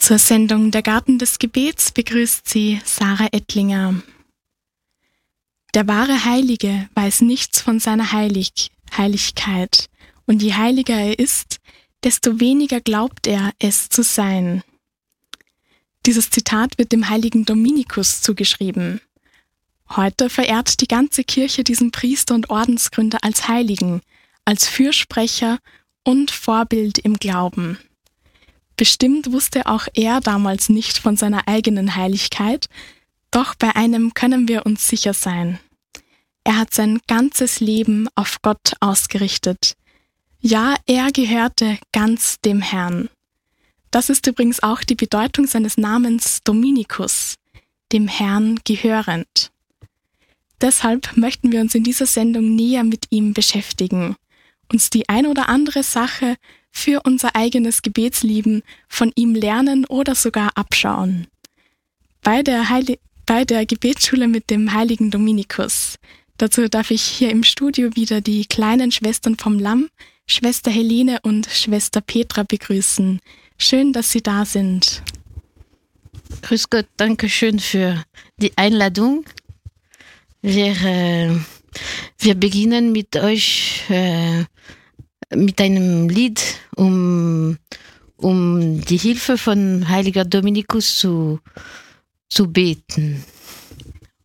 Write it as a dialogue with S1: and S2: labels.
S1: Zur Sendung Der Garten des Gebets begrüßt sie Sarah Ettlinger. Der wahre Heilige weiß nichts von seiner Heiligkeit, und je heiliger er ist, desto weniger glaubt er, es zu sein. Dieses Zitat wird dem heiligen Dominikus zugeschrieben. Heute verehrt die ganze Kirche diesen Priester und Ordensgründer als Heiligen, als Fürsprecher und Vorbild im Glauben. Bestimmt wusste auch er damals nicht von seiner eigenen Heiligkeit, doch bei einem können wir uns sicher sein. Er hat sein ganzes Leben auf Gott ausgerichtet. Ja, er gehörte ganz dem Herrn. Das ist übrigens auch die Bedeutung seines Namens Dominikus, dem Herrn gehörend. Deshalb möchten wir uns in dieser Sendung näher mit ihm beschäftigen, uns die ein oder andere Sache für unser eigenes Gebetsleben von ihm lernen oder sogar abschauen. Bei der Gebetsschule mit dem heiligen Dominikus. Dazu darf ich hier im Studio wieder die kleinen Schwestern vom Lamm, Schwester Helene und Schwester Petra begrüßen. Schön, dass Sie da sind.
S2: Grüß Gott, danke schön für die Einladung. Wir beginnen mit euch mit einem Lied, um die Hilfe von heiliger Dominikus zu beten.